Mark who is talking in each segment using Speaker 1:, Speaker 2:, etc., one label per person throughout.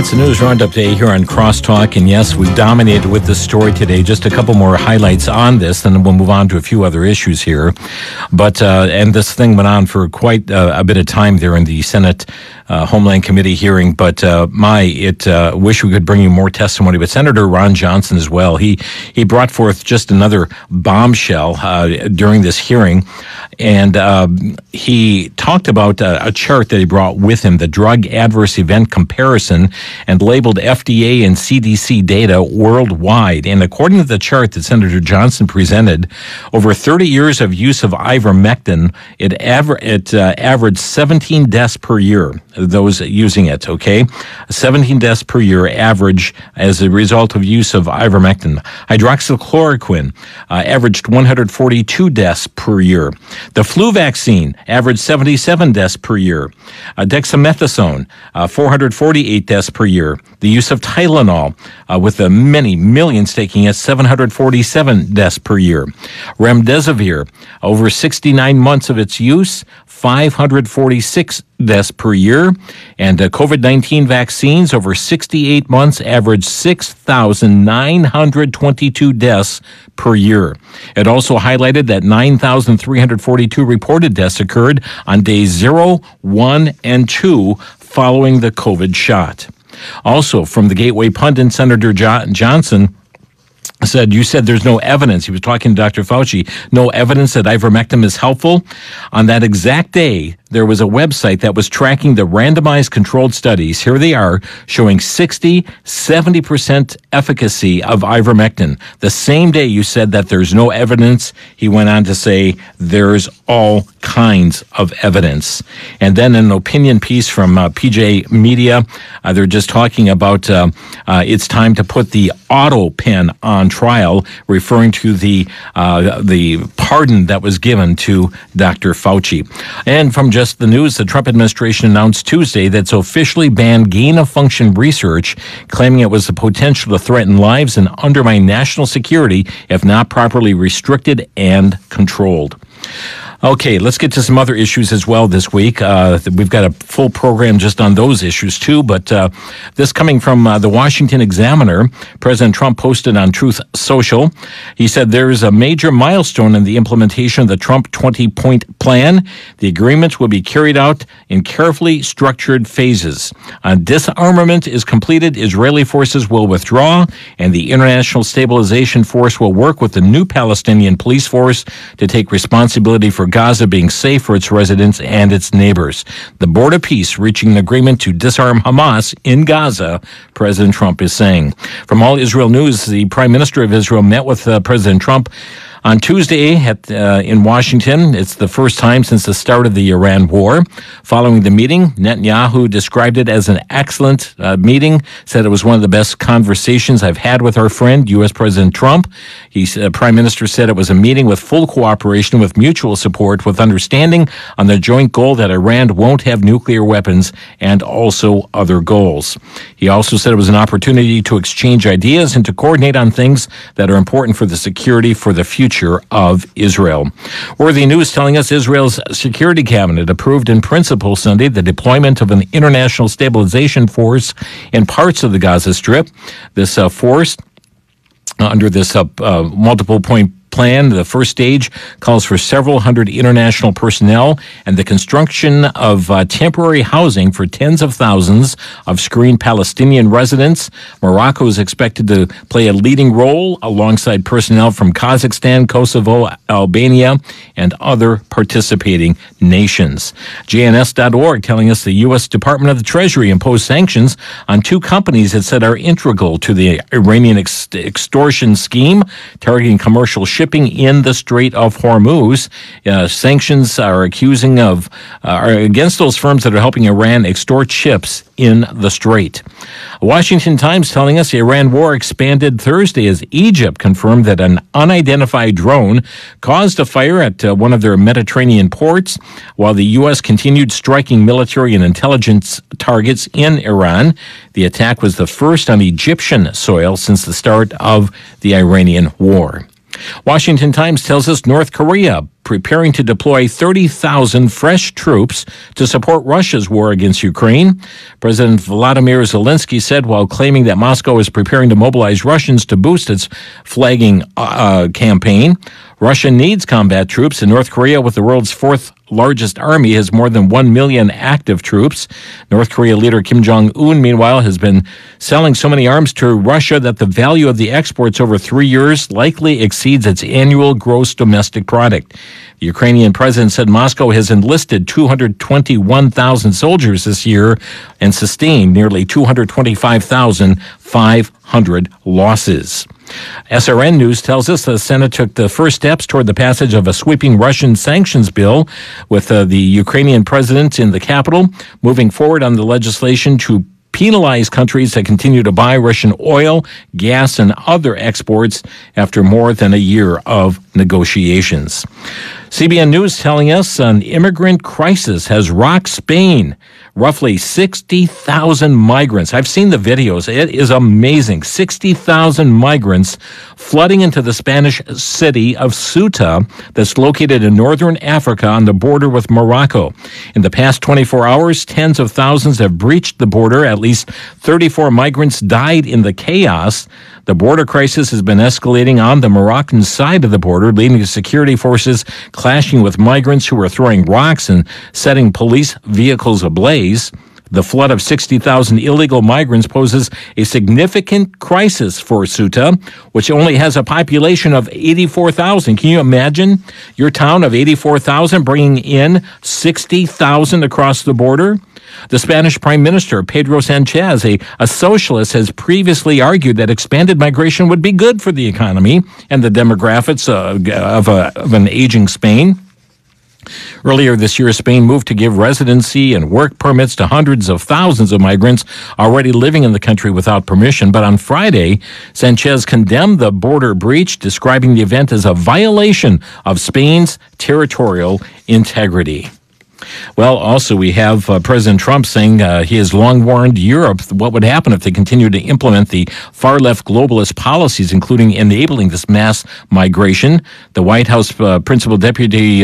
Speaker 1: That's the news roundup day here on Crosstalk. And yes, we've dominated with this story today. Just a couple more highlights on this, then we'll move on to a few other issues here. But, and this thing went on for quite a bit of time there in the Senate Homeland Committee hearing. But, wish we could bring you more testimony. But Senator Ron Johnson as well, he brought forth just another bombshell during this hearing. And he talked about a chart that he brought with him, the drug adverse event comparison, and labeled FDA and CDC data worldwide. And according to the chart that Senator Johnson presented, over 30 years of use of ivermectin, it averaged 17 deaths per year, those using it, okay? 17 deaths per year average as a result of use of ivermectin. Hydroxychloroquine averaged 142 deaths per year. The flu vaccine averaged 77 deaths per year. Dexamethasone, 448 deaths per year. The use of Tylenol, with the many millions taking it, 747 deaths per year. Remdesivir, over 69 months of its use, 546 deaths per year. And COVID-19 vaccines, over 68 months, averaged 6,922 deaths per year. It also highlighted that 9,342 reported deaths occurred on days 0, 1, and 2 following the COVID shot. Also, from the Gateway Pundit, Senator Johnson said, you said there's no evidence. He was talking to Dr. Fauci, no evidence that ivermectin is helpful. On that exact day, there was a website that was tracking the randomized controlled studies. Here they are, showing 70% efficacy of ivermectin. The same day you said that there's no evidence, he went on to say there's all kinds of evidence. And then an opinion piece from PJ Media, they're just talking about it's time to put the auto pen on trial, referring to the pardon that was given to Dr. Fauci. And from just the news, the Trump administration announced Tuesday that it's officially banned gain-of-function research, claiming it was the potential to threaten lives and undermine national security if not properly restricted and controlled. Okay, let's get to some other issues as well this week. We've got a full program just on those issues too, but this coming from the Washington Examiner, President Trump posted on Truth Social. He said there is a major milestone in the implementation of the Trump 20-point plan. The agreement will be carried out in carefully structured phases. Disarmament is completed, Israeli forces will withdraw, and the International Stabilization Force will work with the new Palestinian police force to take responsibility for Gaza being safe for its residents and its neighbors. The Board of Peace reaching an agreement to disarm Hamas in Gaza, President Trump is saying. From All Israel News, the Prime Minister of Israel met with President Trump on Tuesday in Washington. It's the first time since the start of the Iran war. Following the meeting, Netanyahu described it as an excellent meeting, said it was one of the best conversations I've had with our friend, U.S. President Trump. Prime Minister said it was a meeting with full cooperation, with mutual support, with understanding on the joint goal that Iran won't have nuclear weapons and also other goals. He also said it was an opportunity to exchange ideas and to coordinate on things that are important for the security for the future of Israel. Worthy News telling us Israel's Security Cabinet approved in principle Sunday the deployment of an international stabilization force in parts of the Gaza Strip. This force, under this multiple point plan, the first stage calls for several hundred international personnel and the construction of temporary housing for tens of thousands of screened Palestinian residents. Morocco is expected to play a leading role alongside personnel from Kazakhstan, Kosovo, Albania, and other participating nations. JNS.org telling us the U.S. Department of the Treasury imposed sanctions on two companies it said are integral to the Iranian extortion scheme, targeting commercial shipping in the Strait of Hormuz. Sanctions are against those firms that are helping Iran extort ships in the Strait. Washington Times telling us the Iran war expanded Thursday as Egypt confirmed that an unidentified drone caused a fire at one of their Mediterranean ports, while the U.S. continued striking military and intelligence targets in Iran. The attack was the first on Egyptian soil since the start of the Iranian war. Washington Times tells us North Korea preparing to deploy 30,000 fresh troops to support Russia's war against Ukraine. President Vladimir Zelensky said while claiming that Moscow is preparing to mobilize Russians to boost its flagging campaign. Russia needs combat troops, and North Korea, with the world's fourth largest army, has more than 1 million active troops. North Korea leader Kim Jong-un, meanwhile, has been selling so many arms to Russia that the value of the exports over 3 years likely exceeds its annual gross domestic product. The Ukrainian president said Moscow has enlisted 221,000 soldiers this year and sustained nearly 225,500 losses. SRN News tells us the Senate took the first steps toward the passage of a sweeping Russian sanctions bill with the Ukrainian president in the Capitol, moving forward on the legislation to penalize countries that continue to buy Russian oil, gas, and other exports after more than a year of negotiations. CBN News telling us an immigrant crisis has rocked Spain. Roughly 60,000 migrants. I've seen the videos. It is amazing. 60,000 migrants flooding into the Spanish city of Ceuta that's located in northern Africa on the border with Morocco. In the past 24 hours, tens of thousands have breached the border. At least 34 migrants died in the chaos. The border crisis has been escalating on the Moroccan side of the border, leading to security forces clashing with migrants who are throwing rocks and setting police vehicles ablaze. The flood of 60,000 illegal migrants poses a significant crisis for Ceuta, which only has a population of 84,000. Can you imagine your town of 84,000 bringing in 60,000 across the border? The Spanish Prime Minister, Pedro Sanchez, a socialist, has previously argued that expanded migration would be good for the economy and the demographics of an aging Spain. Earlier this year, Spain moved to give residency and work permits to hundreds of thousands of migrants already living in the country without permission. But on Friday, Sanchez condemned the border breach, describing the event as a violation of Spain's territorial integrity. Well, also we have President Trump saying he has long warned Europe what would happen if they continue to implement the far-left globalist policies, including enabling this mass migration. The White House Principal Deputy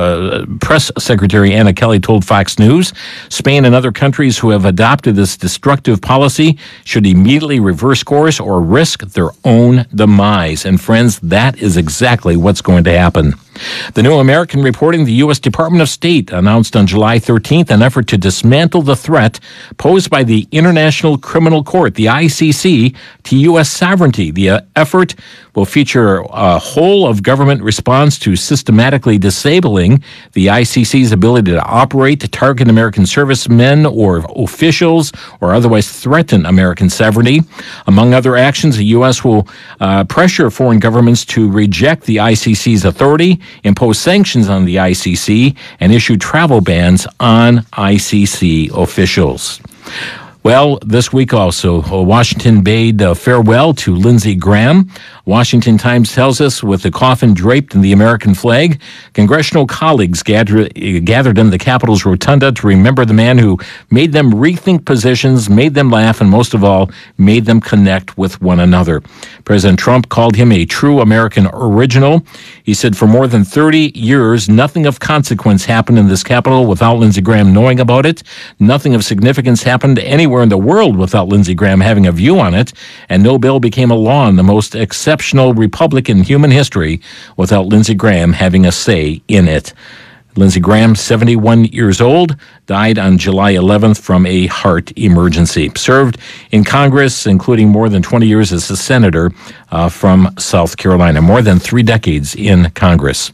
Speaker 1: Press Secretary Anna Kelly told Fox News, Spain and other countries who have adopted this destructive policy should immediately reverse course or risk their own demise. And friends, that is exactly what's going to happen. The New American reporting the U.S. Department of State announced on July 13th an effort to dismantle the threat posed by the International Criminal Court, the ICC, to U.S. sovereignty. The effort will feature a whole-of-government response to systematically disabling the ICC's ability to operate, to target American servicemen or officials, or otherwise threaten American sovereignty. Among other actions, the U.S. will pressure foreign governments to reject the ICC's authority, impose sanctions on the ICC, and issue travel bans on ICC officials. Well, this week also, Washington bade farewell to Lindsey Graham. Washington Times tells us, with the coffin draped in the American flag, congressional colleagues gathered in the Capitol's rotunda to remember the man who made them rethink positions, made them laugh, and most of all, made them connect with one another. President Trump called him a true American original. He said for more than 30 years, nothing of consequence happened in this Capitol without Lindsey Graham knowing about it. Nothing of significance happened anywhere in the world without Lindsey Graham having a view on it. And no bill became a law in the most exceptional republic in human history without Lindsey Graham having a say in it. Lindsey Graham, 71 years old, died on July 11th from a heart emergency. Served in Congress, including more than 20 years as a senator from South Carolina, more than 3 decades in Congress.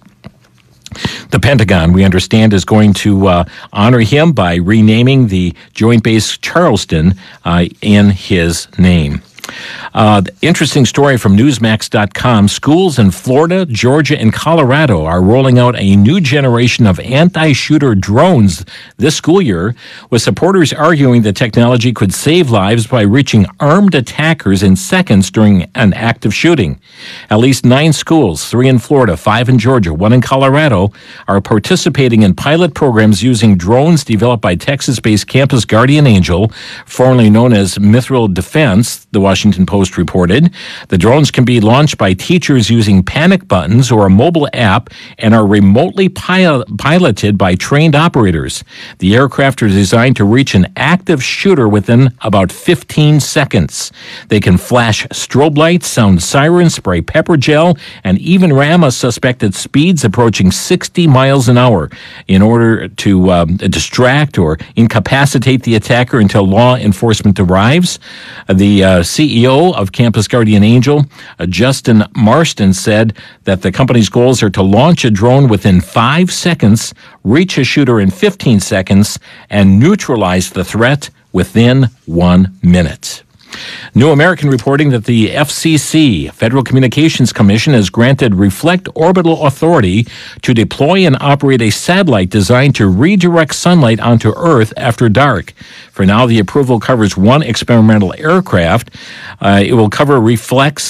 Speaker 1: The Pentagon, we understand, is going to honor him by renaming the Joint Base Charleston in his name. Interesting story from Newsmax.com. Schools in Florida, Georgia, and Colorado are rolling out a new generation of anti-shooter drones this school year, with supporters arguing the technology could save lives by reaching armed attackers in seconds during an active shooting. At least 9 schools, 3 in Florida, 5 in Georgia, 1 in Colorado, are participating in pilot programs using drones developed by Texas-based Campus Guardian Angel, formerly known as Mithril Defense. The Washington Post reported. The drones can be launched by teachers using panic buttons or a mobile app and are remotely piloted by trained operators. The aircraft are designed to reach an active shooter within about 15 seconds. They can flash strobe lights, sound sirens, spray pepper gel, and even ram a suspect at speeds approaching 60 miles an hour in order to distract or incapacitate the attacker until law enforcement arrives. The CEO of Campus Guardian Angel, Justin Marston, said that the company's goals are to launch a drone within 5 seconds, reach a shooter in 15 seconds, and neutralize the threat within 1 minute. New American reporting that the FCC, Federal Communications Commission, has granted Reflect Orbital authority to deploy and operate a satellite designed to redirect sunlight onto Earth after dark. For now, the approval covers one experimental aircraft. It will cover Reflect's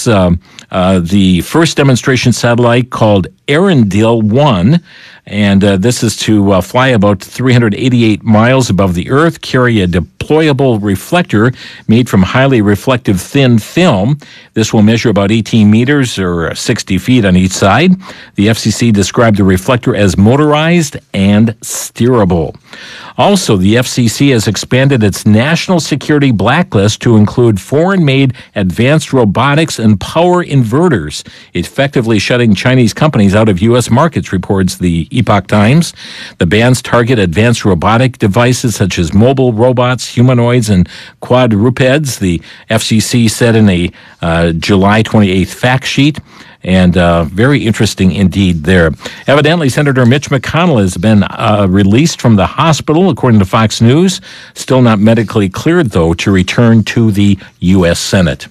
Speaker 1: the first demonstration satellite called Arendelle 1. And this is to fly about 388 miles above the Earth, carry a deployable reflector made from highly reflective thin film. This will measure about 18 meters or 60 feet on each side. The FCC described the reflector as motorized and steerable. Also, the FCC has expanded its national security blacklist to include foreign-made advanced robotics and power inverters, effectively shutting Chinese companies out of U.S. markets, reports the Epoch Times. The bans target advanced robotic devices such as mobile robots, humanoids, and quadrupeds, the FCC said in a July 28th fact sheet. And very interesting indeed there. Evidently, Senator Mitch McConnell has been released from the hospital, according to Fox News. Still not medically cleared, though, to return to the U.S. Senate.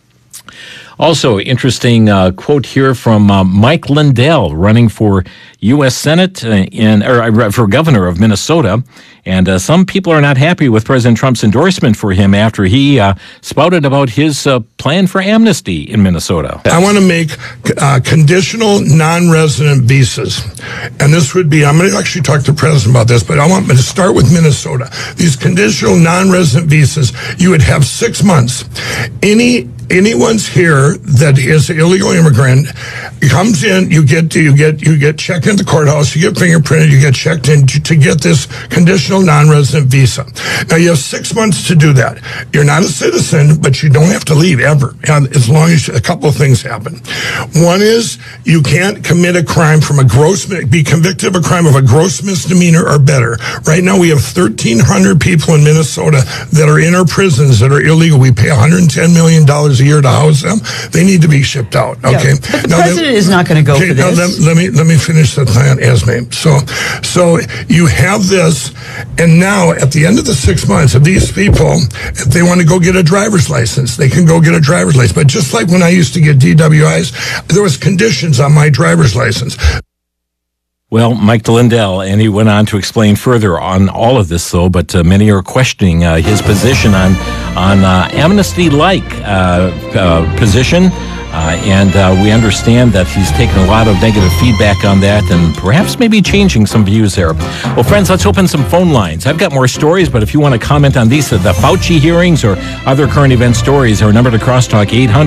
Speaker 1: Also, interesting quote here from Mike Lindell, running for U.S. Senate for governor of Minnesota. And some people are not happy with President Trump's endorsement for him after he spouted about his plan for amnesty in Minnesota.
Speaker 2: I want to make conditional non-resident visas. And this would be, I'm going to actually talk to the president about this, but I want to start with Minnesota. These conditional non-resident visas, you would have 6 months. Anyone's here that is an illegal immigrant comes in, you get checked into the courthouse, you get fingerprinted, you get checked in to get this conditional non-resident visa. Now you have 6 months to do that. You're not a citizen, but you don't have to leave ever, as long as a couple of things happen. One is you can't commit a crime be convicted of a crime of a gross misdemeanor or better. Right now we have 1,300 people in Minnesota that are in our prisons that are illegal. We pay $110 million a year to house them. They need to be shipped out. Okay.
Speaker 3: Yeah, but the president is not going to go for this.
Speaker 2: Let me finish the plan, Esme. So you have this, and now at the end of the 6 months, if these people, if they want to go get a driver's license, they can go get a driver's license. But just like when I used to get DWIs, there was conditions on my driver's license.
Speaker 1: Well, Mike Lindell, and he went on to explain further on all of this, though, but many are questioning his position on amnesty-like position, and we understand that he's taken a lot of negative feedback on that and perhaps maybe changing some views there. Well, friends, let's open some phone lines. I've got more stories, but if you want to comment on these, the Fauci hearings or other current event stories, our number to crosstalk,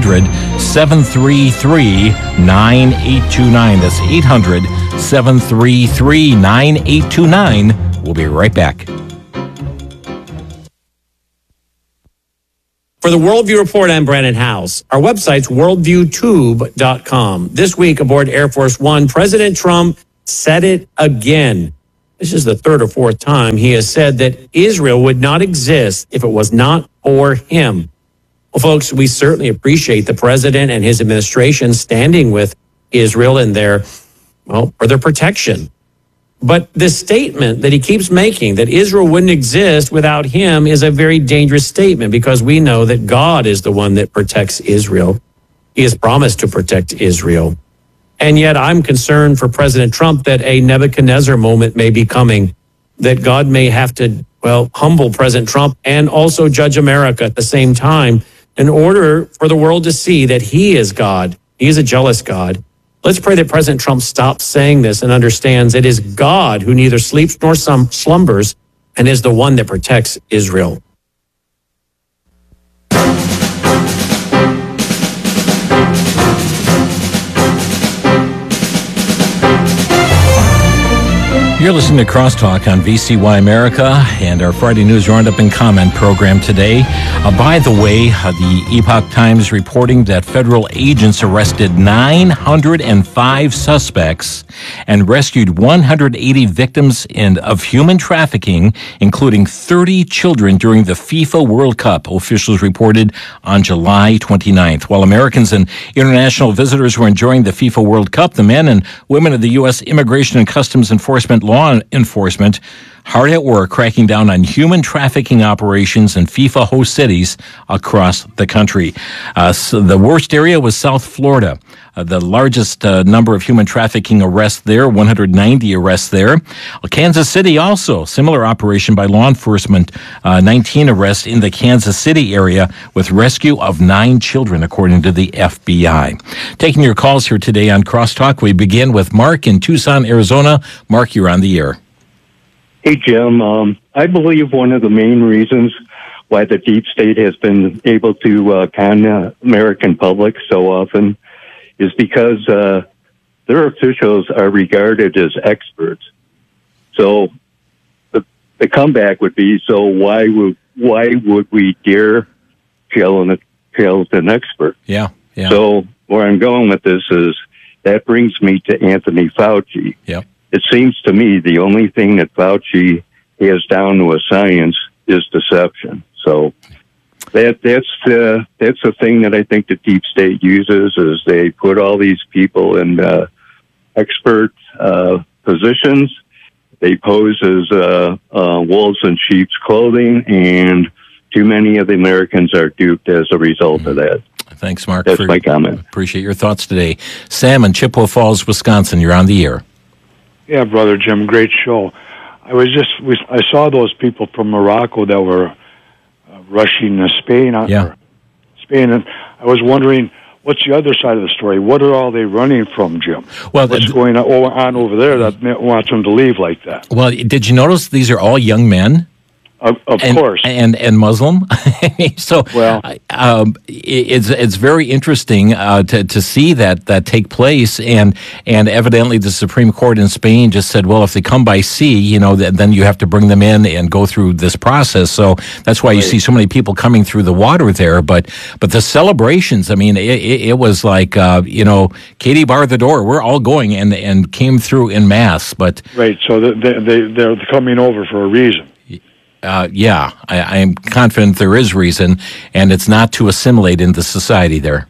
Speaker 1: 800-733-9829. That's 800-733-9829. We'll be right back.
Speaker 4: For the Worldview Report, I'm Brandon House. Our website's worldviewtube.com. This week aboard Air Force One, President Trump said it again. This is the third or fourth time he has said that Israel would not exist if it was not for him. Well, folks, we certainly appreciate the president and his administration standing with Israel and for their protection. But this statement that he keeps making, that Israel wouldn't exist without him, is a very dangerous statement, because we know that God is the one that protects Israel. He has promised to protect Israel. And yet I'm concerned for President Trump that a Nebuchadnezzar moment may be coming, that God may have to, humble President Trump and also judge America at the same time in order for the world to see that he is God. He is a jealous God. Let's pray that President Trump stops saying this and understands it is God who neither sleeps nor slumbers and is the one that protects Israel.
Speaker 1: You're listening to Crosstalk on VCY America and our Friday News Roundup and Comment program today. By the way, the Epoch Times reporting that federal agents arrested 905 suspects and rescued 180 victims of human trafficking, including 30 children during the FIFA World Cup, officials reported on July 29th. While Americans and international visitors were enjoying the FIFA World Cup, the men and women of the U.S. Immigration and Customs Enforcement law enforcement hard at work cracking down on human trafficking operations in FIFA host cities across the country. So the worst area was South Florida. The largest number of human trafficking arrests there, 190 arrests there. Kansas City also, similar operation by law enforcement, 19 arrests in the Kansas City area with rescue of 9 children, according to the FBI. Taking your calls here today on Crosstalk, we begin with Mark in Tucson, Arizona. Mark, you're on the air.
Speaker 5: Hey, Jim. I believe one of the main reasons why the deep state has been able to con the American public so often is because their officials are regarded as experts. So the comeback would be, so why would we dare kill an expert?
Speaker 1: Yeah.
Speaker 5: So where I'm going with this is that brings me to Anthony Fauci.
Speaker 1: Yeah.
Speaker 5: It seems to me the only thing that Fauci has down to a science is deception. So that's the thing that I think the deep state uses, is they put all these people in expert positions. They pose as wolves in sheep's clothing, and too many of the Americans are duped as a result of that.
Speaker 1: Thanks, Mark.
Speaker 5: That's my comment.
Speaker 1: Appreciate your thoughts today. Sam in Chippewa Falls, Wisconsin, you're on the air.
Speaker 6: Yeah, Brother Jim, great show. I saw those people from Morocco that were rushing Spain. Spain, and I was wondering, what's the other side of the story? What are all they running from, Jim?
Speaker 1: Well,
Speaker 6: what's going on over there that wants them to leave like that?
Speaker 1: Well, did you notice these are all young men?
Speaker 6: Of course,
Speaker 1: and Muslim. So,
Speaker 6: well,
Speaker 1: it's very interesting to see that take place, and evidently the Supreme Court in Spain just said, well, if they come by sea, then you have to bring them in and go through this process. So that's why you see so many people coming through the water there. But the celebrations, I mean, it was like Katie barred the door. We're all going, and came through in mass. But
Speaker 6: right, so they're coming over for a reason.
Speaker 1: Yeah, I am confident there is reason, and it's not to assimilate into society there.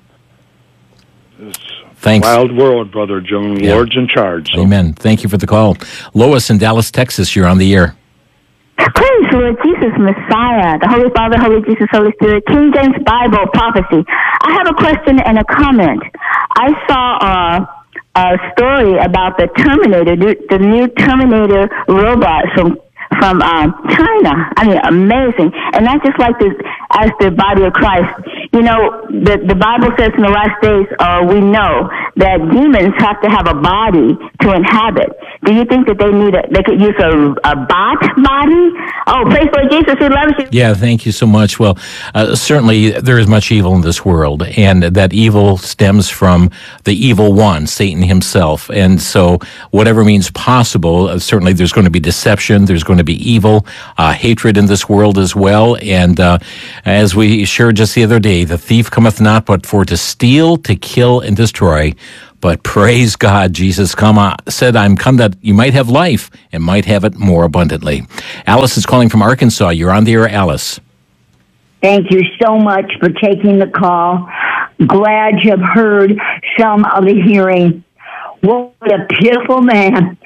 Speaker 1: Thanks.
Speaker 6: Wild world, Brother Joan. Yeah. Lord's in charge. So.
Speaker 1: Amen. Thank you for the call. Lois in Dallas, Texas, you're on the air.
Speaker 7: Praise Lord Jesus, Messiah, the Holy Father, Holy Jesus, Holy Spirit, King James Bible prophecy. I have a question and a comment. I saw a story about the Terminator, the new Terminator robot from China. I mean, amazing. And not just like this as the body of Christ. The Bible says in the last days, we know that demons have to have a body to inhabit. Do you think that they could use a bot body? Oh, praise Lord Jesus, we love you.
Speaker 1: Yeah, thank you so much. Well, certainly there is much evil in this world, and that evil stems from the evil one, Satan himself. And so whatever means possible, certainly there's going to be deception, there's going to be evil, hatred in this world as well. And as we shared just the other day, the thief cometh not but for to steal, to kill, and destroy. But praise God, Jesus said, I'm come that you might have life and might have it more abundantly. Alice is calling from Arkansas. You're on the air, Alice.
Speaker 8: Thank you so much for taking the call. Glad you've heard some of the hearing. What a pitiful man.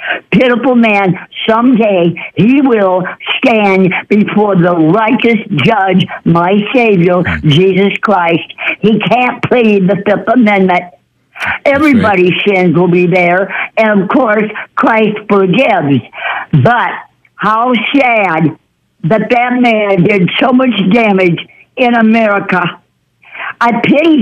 Speaker 8: Someday he will stand before the righteous judge, my Savior, Jesus Christ. He can't plead the Fifth Amendment. Everybody's sins will be there, and of course, Christ forgives. But how sad that man did so much damage in America. I pity